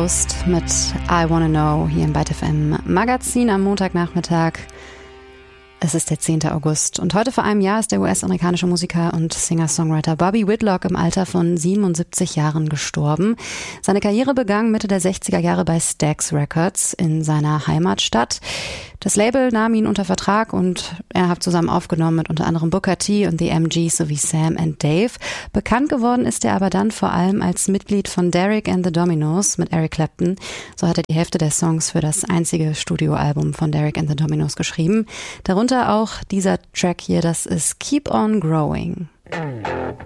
Coast mit I Wanna Know hier im Byte FM Magazin am Montagnachmittag. Es ist der 10. August und heute vor einem Jahr ist der US-amerikanische Musiker und Singer-Songwriter Bobby Whitlock im Alter von 77 Jahren gestorben. Seine Karriere begann Mitte der 60er Jahre bei Stax Records in seiner Heimatstadt. Das Label nahm ihn unter Vertrag und er hat zusammen aufgenommen mit unter anderem Booker T und The MGs sowie Sam and Dave. Bekannt geworden ist er aber dann vor allem als Mitglied von Derek and the Dominos mit Eric Clapton. So hat er die Hälfte der Songs für das einzige Studioalbum von Derek and the Dominos geschrieben. Darunter auch dieser Track hier, das ist Keep on Growing.